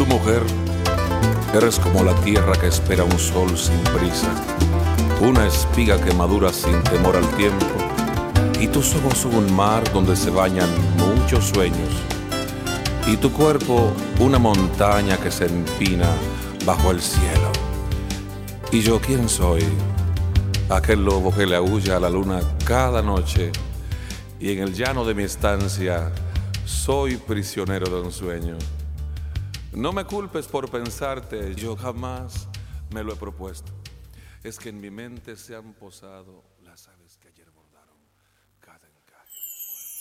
mujer, eres como la tierra que espera un sol sin prisa, una espiga que madura sin temor al tiempo, y tus ojos son un mar donde se bañan muchos sueños, y tu cuerpo una montaña que se empina bajo el cielo. ¿Y yo quién soy? Aquel lobo que le aúlla a la luna cada noche, y en el llano de mi estancia soy prisionero de un sueño. No me culpes por pensarte, yo jamás me lo he propuesto. Es que en mi mente se han posado